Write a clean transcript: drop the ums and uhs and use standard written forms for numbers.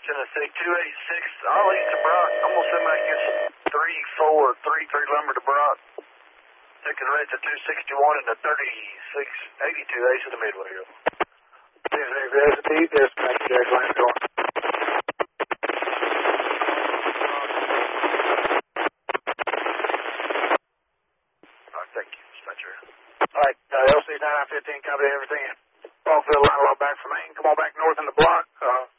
Tennessee, 286. I'll east to Brock. I'm going to send back this 3433 lumber to Brock. Taking rates at 261 and the 3682 ace of the Midway Hill. Dispatch there, Glenn, going. Thank you, dispatcher. All right, LC 9915, copy everything. Off the line, back from Maine. Come on back north in the block.